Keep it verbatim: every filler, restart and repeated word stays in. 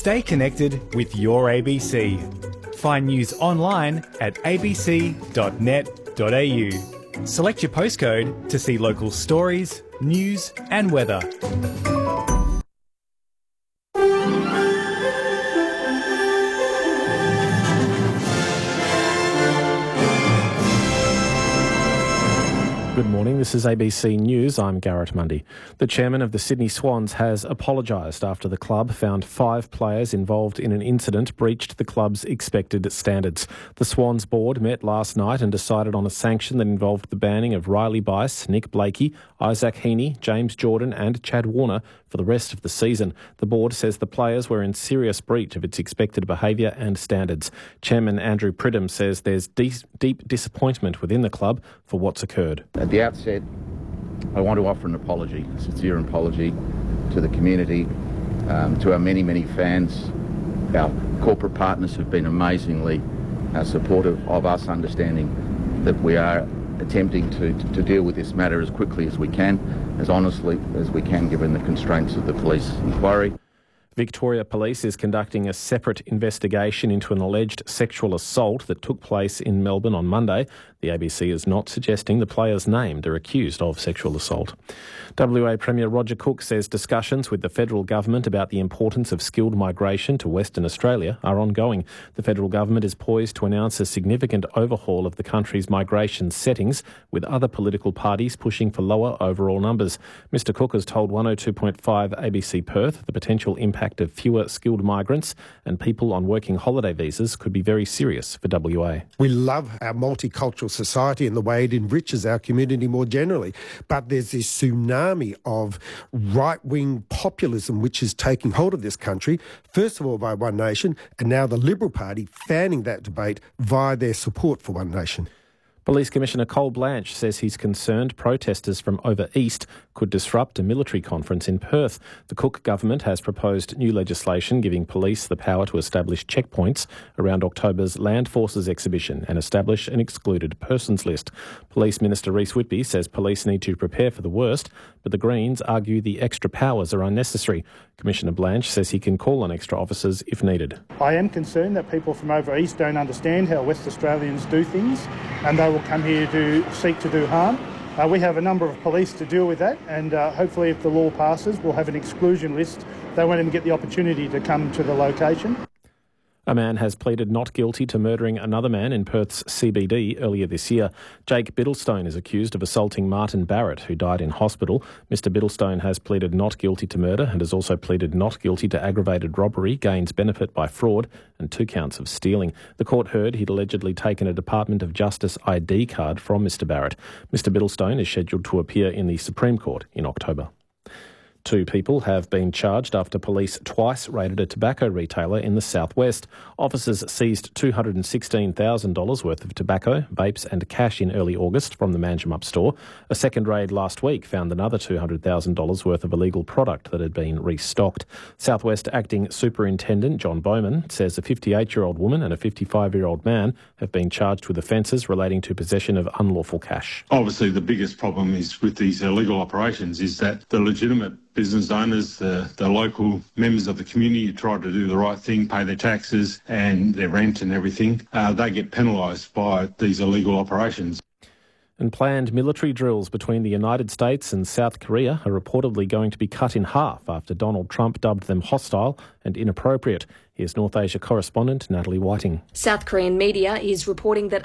Stay connected with your A B C. Find news online at a b c dot net dot a u. Select your postcode to see local stories, news and weather. Good morning, this is A B C News. I'm Garrett Mundy. The chairman of the Sydney Swans has apologised after the club found five players involved in an incident breached the club's expected standards. The Swans board met last night and decided on a sanction that involved the banning of Riley Bice, Nick Blakey, Isaac Heaney, James Jordan and Chad Warner for the rest of the season. The board says the players were in serious breach of its expected behaviour and standards. Chairman Andrew Pridham says there's de- deep disappointment within the club for what's occurred. At the outset, I want to offer an apology, a sincere apology to the community, um, to our many, many fans. Our corporate partners have been amazingly uh, supportive of us, understanding that we are attempting to, to deal with this matter as quickly as we can, as honestly as we can, given the constraints of the police inquiry. Victoria Police is conducting a separate investigation into an alleged sexual assault that took place in Melbourne on Monday. The A B C is not suggesting the players named are accused of sexual assault. W A Premier Roger Cook says discussions with the federal government about the importance of skilled migration to Western Australia are ongoing. The federal government is poised to announce a significant overhaul of the country's migration settings, with other political parties pushing for lower overall numbers. Mr Cook has told one oh two point five A B C Perth the potential impact of fewer skilled migrants and people on working holiday visas could be very serious for W A. We love our multicultural society and the way it enriches our community more generally, but there's this tsunami of right-wing populism which is taking hold of this country, first of all by One Nation, and now the Liberal Party fanning that debate via their support for One Nation. Police Commissioner Cole Blanche says he's concerned protesters from over east could disrupt a military conference in Perth. The Cook government has proposed new legislation giving police the power to establish checkpoints around October's Land Forces exhibition and establish an excluded persons list. Police Minister Rhys Whitby says police need to prepare for the worst, but the Greens argue the extra powers are unnecessary. Commissioner Blanche says he can call on extra officers if needed. I am concerned that people from over east don't understand how West Australians do things, and they will come here to seek to do harm. Uh, we have a number of police to deal with that, and uh, hopefully if the law passes, we'll have an exclusion list. They won't even get the opportunity to come to the location. A man has pleaded not guilty to murdering another man in Perth's C B D earlier this year. Jake Biddlestone is accused of assaulting Martin Barrett, who died in hospital. Mister Biddlestone has pleaded not guilty to murder and has also pleaded not guilty to aggravated robbery, gains benefit by fraud and two counts of stealing. The court heard he'd allegedly taken a Department of Justice I D card from Mister Barrett. Mister Biddlestone is scheduled to appear in the Supreme Court in October. Two people have been charged after police twice raided a tobacco retailer in the southwest. Officers seized two hundred sixteen thousand dollars worth of tobacco, vapes and cash in early August from the Manjimup store. A second raid last week found another two hundred thousand dollars worth of illegal product that had been restocked. Southwest Acting Superintendent John Bowman says a fifty-eight-year-old woman and a fifty-five-year-old man have been charged with offences relating to possession of unlawful cash. Obviously, the biggest problem is with these illegal operations is that the legitimate business owners, the, the local members of the community who try to do the right thing, pay their taxes and their rent and everything, uh, they get penalised by these illegal operations. And planned military drills between the United States and South Korea are reportedly going to be cut in half after Donald Trump dubbed them hostile and inappropriate. Here's North Asia correspondent Natalie Whiting. South Korean media is reporting that